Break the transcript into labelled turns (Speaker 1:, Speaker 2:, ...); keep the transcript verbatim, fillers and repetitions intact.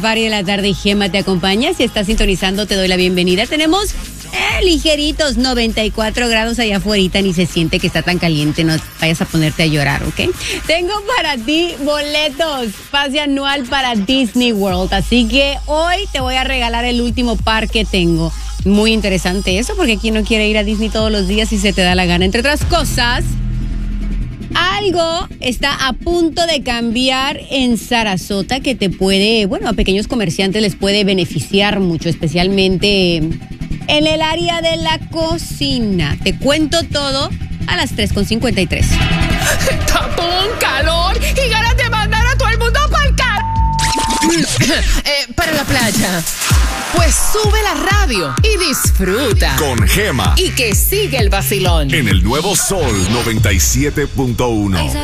Speaker 1: Party de la tarde y Gema te acompaña. Si estás sintonizando, te doy la bienvenida. Tenemos eh, ligeritos noventa y cuatro grados allá afuera, ni se siente que está tan caliente. No vayas a ponerte a llorar, ¿ok? Tengo para ti boletos, pase anual para Disney World. Así que hoy te voy a regalar el último par que tengo. Muy interesante eso, porque ¿quién no quiere ir a Disney todos los días si se te da la gana? Entre otras cosas, algo está a punto de cambiar en Sarasota que te puede, bueno, a pequeños comerciantes les puede beneficiar mucho, especialmente en el área de la cocina. Te cuento todo a las tres con cincuenta y tres.
Speaker 2: Tapón, calor y ganas de mandar a todo el mundo para el car... eh, para la playa. Pues sube la radio y disfruta.
Speaker 3: Con Gema.
Speaker 2: Y que sigue el vacilón.
Speaker 3: En el nuevo Sol noventa y siete punto uno.